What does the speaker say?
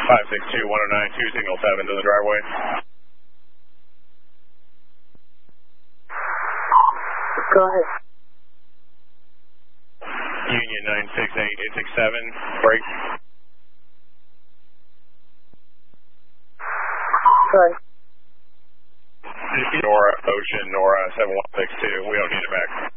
562-1092, signal 7 to the driveway. Go ahead. Union 968-867, break. Sorry. Nora, Ocean, Nora 7162, we don't need it back.